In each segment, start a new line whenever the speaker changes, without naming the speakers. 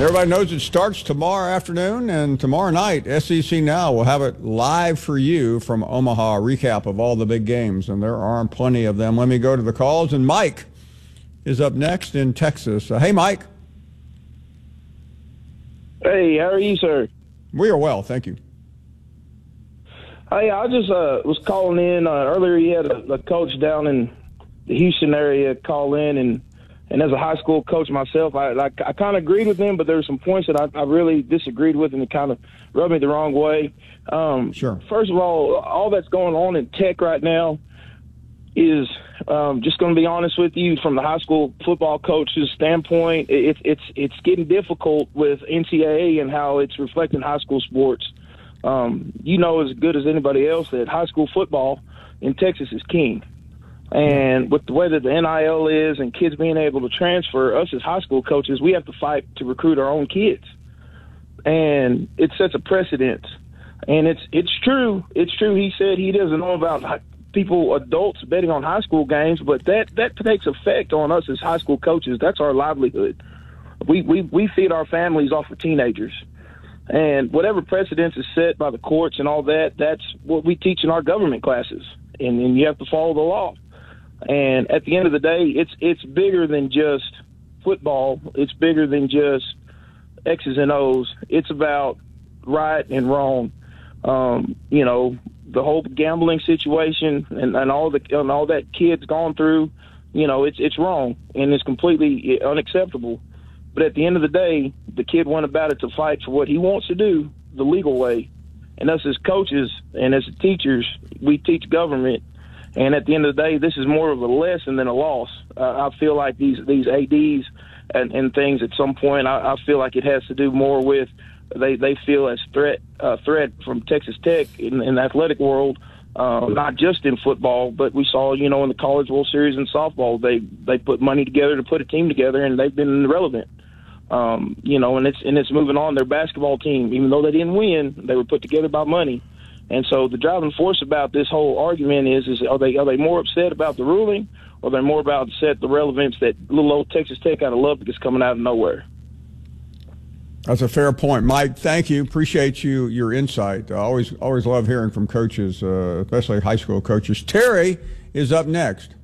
Everybody knows it starts tomorrow afternoon, and tomorrow night, SEC Now will have it live for you from Omaha, a recap of all the big games, and there are plenty of them. Let me go to the calls, and Mike is up next in Texas. Hey, Mike.
Hey, how are you, sir?
We are well, thank you.
Hey, I just was calling in. Earlier you had a coach down in the Houston area call in, and as a high school coach myself, I kind of agreed with him, but there were some points that I really disagreed with, and it kind of rubbed me the wrong way.
Sure.
First of all that's going on in Tech right now is just going to be honest with you, from the high school football coach's standpoint, it's getting difficult with NCAA and how it's reflecting high school sports. You know as good as anybody else that high school football in Texas is king. And with the way that the NIL is and kids being able to transfer, us as high school coaches, we have to fight to recruit our own kids. And it sets a precedent. And it's true. It's true. He said he doesn't know about people, adults, betting on high school games, but that takes effect on us as high school coaches. That's our livelihood. We feed our families off of teenagers. And whatever precedence is set by the courts and all that, that's what we teach in our government classes. And you have to follow the law. And at the end of the day, it's bigger than just football. It's bigger than just X's and O's. It's about right and wrong. You know, the whole gambling situation and all that kids gone through. You know, it's wrong and it's completely unacceptable. But at the end of the day, the kid went about it to fight for what he wants to do the legal way. And us as coaches and as teachers, we teach government. And at the end of the day, this is more of a lesson than a loss. I feel like these ADs and things at some point, I feel like it has to do more with they feel as threat from Texas Tech in the athletic world, not just in football, but we saw, you know, in the College World Series in softball, they put money together to put a team together, and they've been irrelevant. You know, and it's moving on. Their basketball team, even though they didn't win, they were put together by money. And so the driving force about this whole argument is are they more upset about the ruling, or they're more about upset the relevance that little old Texas Tech out of Lubbock is coming out of nowhere?
That's a fair point, Mike. Thank you. Appreciate your insight. I always love hearing from coaches, especially high school coaches. Terry is up next.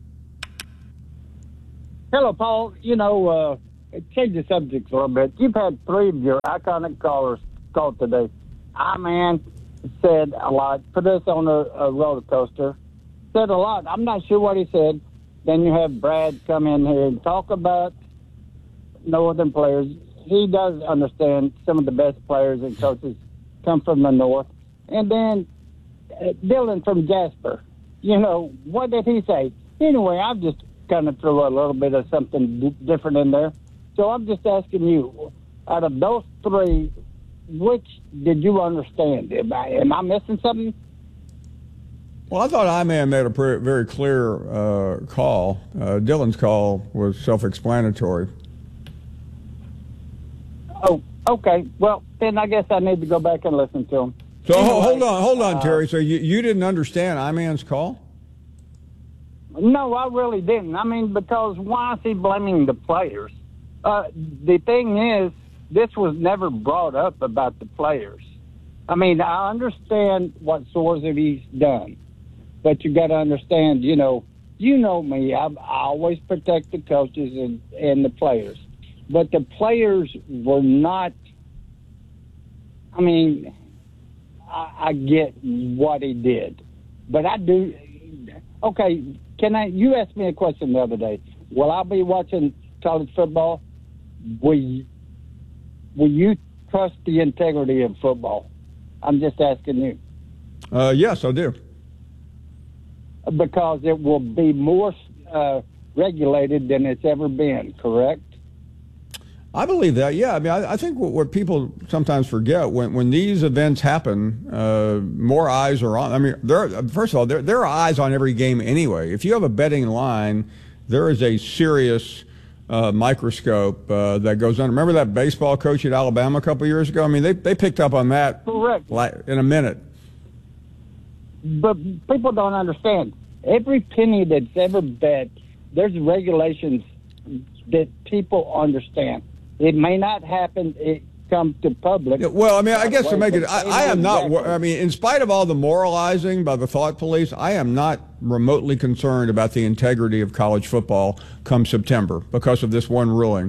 Hello, Paul. You know, change the subject a little bit. You've had three of your iconic callers call today. Man said a lot, put us on a roller coaster, said a lot. I'm not sure what he said. Then you have Brad come in here and talk about northern players. He does understand some of the best players and coaches come from the north. And then Dylan from Jasper, you know, what did he say? Anyway, I've just kind of threw a little bit of something different in there. So I'm just asking you, out of those three, which did you understand? Am I missing something?
Well, I thought I-Man made a very clear call. Dylan's call was self-explanatory.
Oh, okay. Well, then I guess I need to go back and listen to him.
So anyway, hold on, Terry. So you didn't understand I-Man's call?
No, I really didn't. I mean, because why is he blaming the players? The thing is, this was never brought up about the players. I mean, I understand what Sorcery's done, but you got to understand, you know me. I always protect the coaches and the players, but the players were not. I mean, I get what he did, but I do. Okay, you asked me a question the other day. Will I be watching college football? Will you trust the integrity of football? I'm just asking you.
Yes, I do.
Because it will be more regulated than it's ever been, correct?
I believe that, yeah. I mean, I think what people sometimes forget, when these events happen, more eyes are on. I mean, first of all, there are eyes on every game anyway. If you have a betting line, there is a serious microscope that goes on. Remember that baseball coach at Alabama a couple years ago? I mean, they picked up on that
correct
in a minute.
But people don't understand. Every penny that's ever bet, there's regulations that people understand. It may not happen. It comes to public.
Yeah, well, I mean, I guess to make it, I am not. I mean, in spite of all the moralizing by the thought police, I am not remotely concerned about the integrity of college football come September because of this one ruling.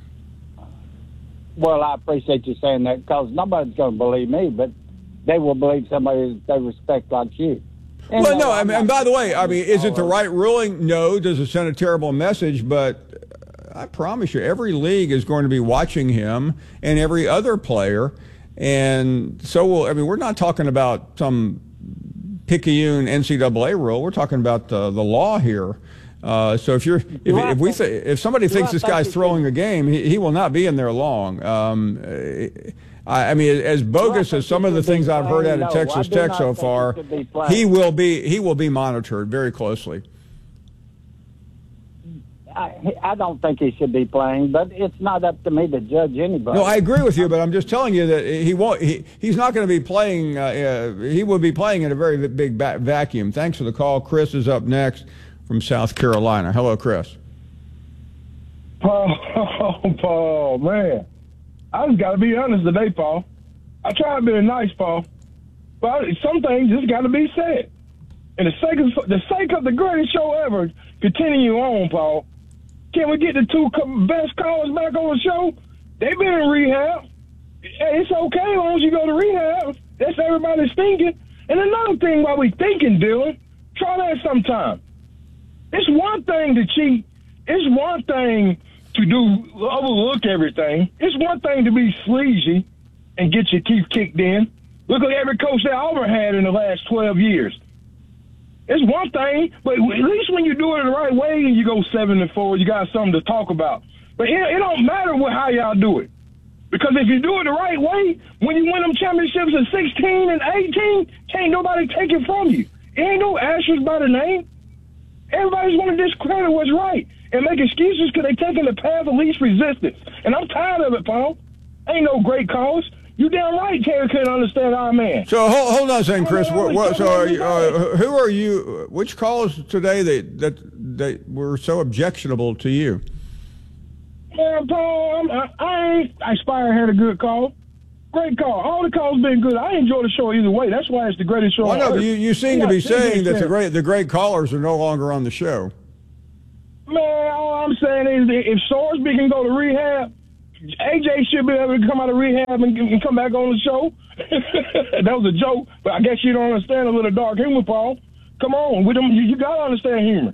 Well, I appreciate you saying that because nobody's going to believe me, but they will believe somebody they respect like you. And
well, no, I mean, and by the way, I mean, is it the right ruling? No. Does it send a terrible message? But I promise you, every league is going to be watching him and every other player. And so, I mean, we're not talking about some picayune NCAA rule. We're talking about the law here. So if somebody thinks this guy's throwing a game, he will not be in there long. I mean, as bogus as some of the things I've heard out of Texas Tech so far, he will be monitored very closely.
I don't think he should be playing, but it's not up to me to judge anybody.
No, I agree with you, but I'm just telling you that he won't. He's not going to be playing. He will be playing in a very big vacuum. Thanks for the call. Chris is up next from South Carolina. Hello, Chris.
Paul, man. I just got to be honest today, Paul. I try to be nice, Paul, but some things just got to be said. And the sake of the greatest show ever, continue on, Paul. Can we get the two best callers back on the show? They've been in rehab. It's okay as long as you go to rehab. That's everybody's thinking. And another thing while we thinking, Dylan, try that sometime. It's one thing to cheat. It's one thing to overlook everything. It's one thing to be sleazy and get your teeth kicked in. Look at every coach that Auburn had in the last 12 years. It's one thing, but at least when you do it the right way and you go 7-4, you got something to talk about. But it don't matter how y'all do it. Because if you do it the right way, when you win them championships at 16 and 18, can't nobody take it from you. It ain't no ashes by the name. Everybody's going to discredit what's right and make excuses because they taking the path of least resistance. And I'm tired of it, Paul. Ain't no great cause. You damn right Terry couldn't understand our man.
So hold on a second, Chris. Who are you? Which calls today that were so objectionable to you?
Man, Paul, I Aspire had a good call. Great call. All the calls been good. I enjoy the show either way. That's why it's the greatest show on earth.
You seem to be saying that the great callers are no longer on the show.
Man, all I'm saying is that if Sorsby can go to rehab, AJ should be able to come out of rehab and come back on the show. That was a joke, but I guess you don't understand a little dark humor, Paul. Come on, you got to understand humor.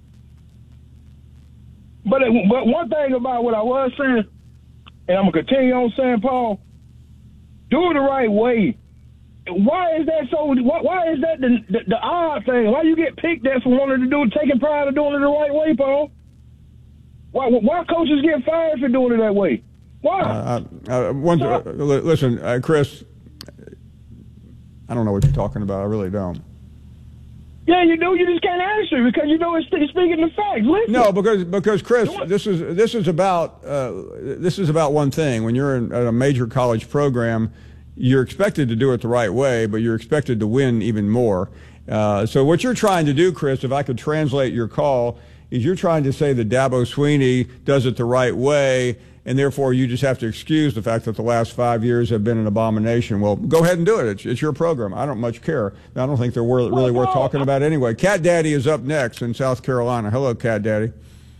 But one thing about what I was saying, and I'm going to continue on saying, Paul, do it the right way. Why is that so? Why is that the odd thing? Why you get picked at for wanting to do it, taking pride of doing it the right way, Paul? Why coaches get fired for doing it that way? Why?
Listen, Chris, I don't know what you're talking about. I really don't.
Yeah, you do. You just can't answer because you know it's speaking the facts. Listen.
No, because Chris, this is about one thing. When you're in a major college program, you're expected to do it the right way, but you're expected to win even more. So what you're trying to do, Chris, if I could translate your call, is you're trying to say that Dabo Swinney does it the right way, and therefore you just have to excuse the fact that the last 5 years have been an abomination. Well, go ahead and do it. It's your program. I don't much care. I don't think they're really worth talking about anyway. Cat Daddy is up next in South Carolina. Hello, Cat Daddy.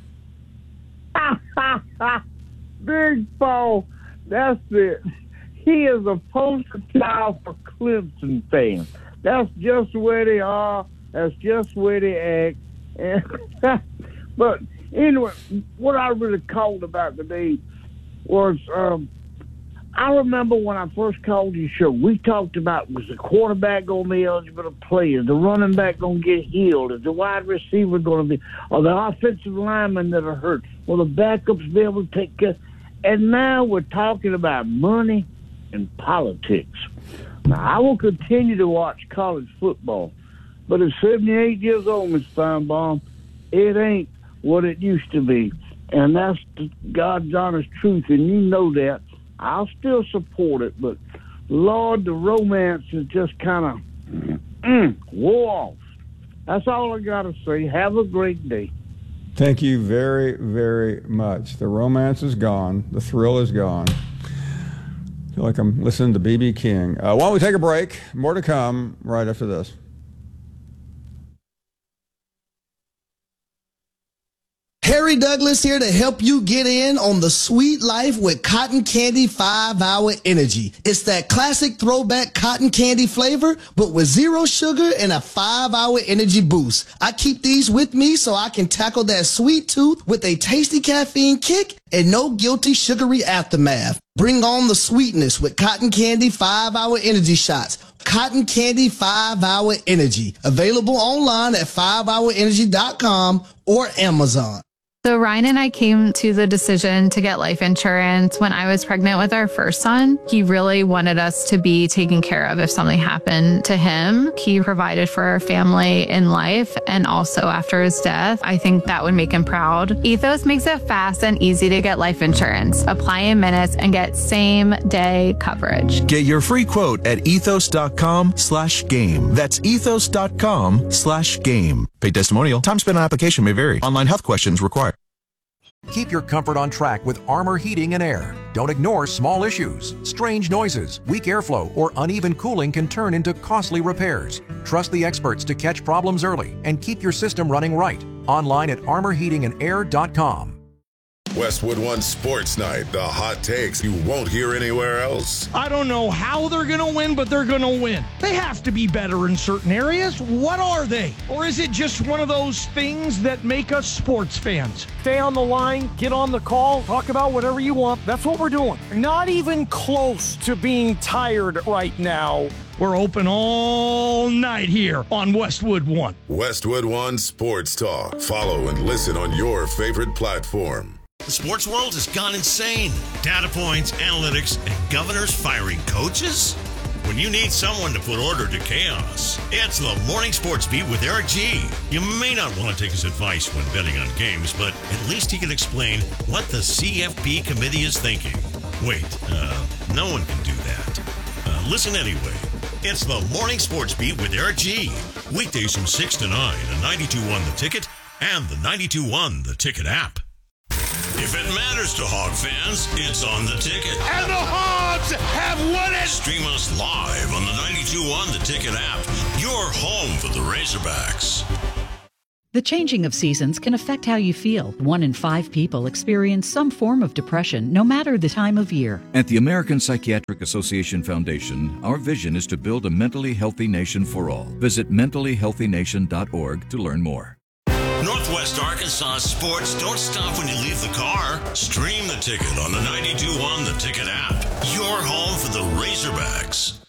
Big Paul, that's it. He is a poster child for Clemson fans. That's just where they are. That's just where they act. But anyway, what I really called about today was I remember when I first called your show, we talked about was the quarterback going to be eligible to play? Is the running back going to get healed? Is the wide receiver going to be? Are the offensive linemen that are hurt? Will the backups be able to take care? And now we're talking about money and politics. Now, I will continue to watch college football, but at 78 years old, Mr. Feinbaum, it ain't what it used to be. And that's God's honest truth, and you know that. I'll still support it, but, Lord, the romance is just kind of wore off. That's all I got to say. Have a great day.
Thank you very, very much. The romance is gone. The thrill is gone. I feel like I'm listening to B.B. King. Why don't we take a break? More to come right after this.
Harry Douglas here to help you get in on the sweet life with Cotton Candy 5-Hour Energy. It's that classic throwback cotton candy flavor, but with 0 sugar and a 5-hour energy boost. I keep these with me so I can tackle that sweet tooth with a tasty caffeine kick and no guilty sugary aftermath. Bring on the sweetness with Cotton Candy 5-Hour Energy Shots. Cotton Candy 5-Hour Energy. Available online at 5hourenergy.com or Amazon.
So Ryan and I came to the decision to get life insurance when I was pregnant with our first son. He really wanted us to be taken care of if something happened to him. He provided for our family in life and also after his death. I think that would make him proud. Ethos makes it fast and easy to get life insurance. Apply in minutes and get same day coverage.
Get your free quote at ethos.com/game. That's ethos.com/game. Paid testimonial. Time spent on application may vary. Online health questions required.
Keep your comfort on track with Armor Heating and Air. Don't ignore small issues. Strange noises, weak airflow, or uneven cooling can turn into costly repairs. Trust the experts to catch problems early and keep your system running right. Online at armorheatingandair.com.
Westwood One Sports Night, the hot takes you won't hear anywhere else.
I don't know how they're going to win, but they're going to win. They have to be better in certain areas. What are they? Or is it just one of those things that make us sports fans? Stay on the line, get on the call, talk about whatever you want. That's what we're doing. Not even close to being tired right now. We're open all night here on Westwood One.
Westwood One Sports Talk. Follow and listen on your favorite platform.
The sports world has gone insane. Data points, analytics, and governors firing coaches? When you need someone to put order to chaos, it's the Morning Sports Beat with Eric G. You may not want to take his advice when betting on games, but at least he can explain what the CFP committee is thinking. Wait, no one can do that. Listen anyway. It's the Morning Sports Beat with Eric G. Weekdays from 6 to 9 on 92.1 The Ticket and the 92.1 The Ticket app. If it matters to Hog fans, it's on The Ticket.
And the Hogs have won it!
Stream us live on the 92.1 The Ticket app. Your home for the Razorbacks.
The changing of seasons can affect how you feel. 1 in 5 people experience some form of depression, no matter the time of year.
At the American Psychiatric Association Foundation, our vision is to build a mentally healthy nation for all. Visit mentallyhealthynation.org to learn more.
Northwest Arkansas sports don't stop when you leave the car. Stream The Ticket on the 92.1 The Ticket app. Your home for the Razorbacks.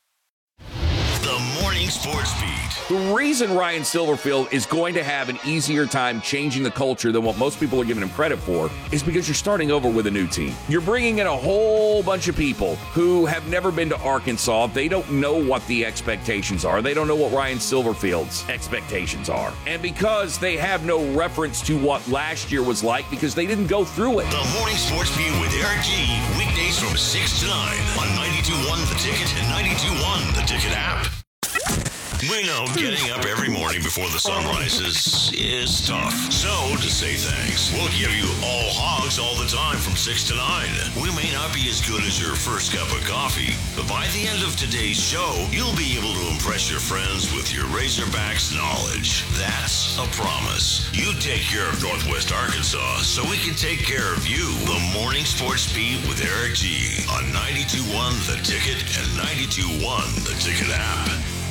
The Morning Sports Beat.
The reason Ryan Silverfield is going to have an easier time changing the culture than what most people are giving him credit for is because you're starting over with a new team. You're bringing in a whole bunch of people who have never been to Arkansas. They don't know what the expectations are. They don't know what Ryan Silverfield's expectations are. And because they have no reference to what last year was like because they didn't go through it.
The Morning Sports Beat with Eric G. Weekdays from 6 to 9 on 92.1 The Ticket and 92.1 The Ticket app. We know getting up every morning before the sun rises is tough. So, to say thanks, we'll give you all Hogs all the time from 6 to 9. We may not be as good as your first cup of coffee, but by the end of today's show, you'll be able to impress your friends with your Razorbacks knowledge. That's a promise. You take care of Northwest Arkansas so we can take care of you. The Morning Sports Beat with Eric G. on 92.1 The Ticket and 92.1 The Ticket app.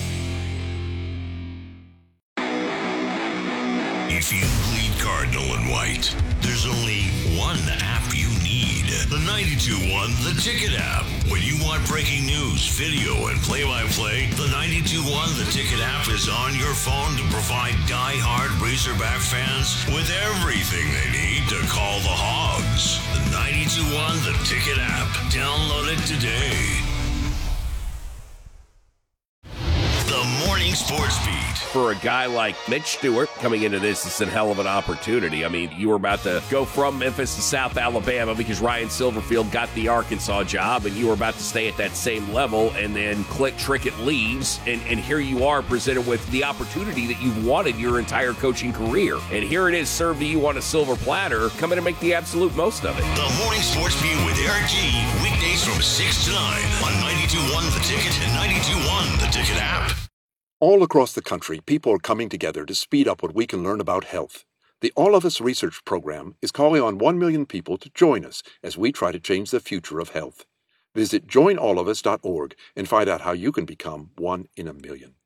If you bleed cardinal and white, there's only one app you need. The 92.1 The Ticket app. When you want breaking news, video, and play-by-play, the 92.1 The Ticket app is on your phone to provide die-hard Razorback fans with everything they need to call the Hogs. The 92.1 The Ticket app. Download it today. The Morning Sports Beat.
For a guy like Mitch Stewart coming into this, it's a hell of an opportunity. I mean, you were about to go from Memphis to South Alabama because Ryan Silverfield got the Arkansas job, and you were about to stay at that same level, and then Click Trickett leaves, and here you are presented with the opportunity that you've wanted your entire coaching career. And here it is served to you on a silver platter. Come in and make the absolute most of it.
The Morning Sports Beat with Eric G. Weekdays from 6 to 9 on 92.1 The Ticket and 92.1 The Ticket app.
All across the country, people are coming together to speed up what we can learn about health. The All of Us Research Program is calling on 1 million people to join us as we try to change the future of health. Visit joinallofus.org and find out how you can become one in a million.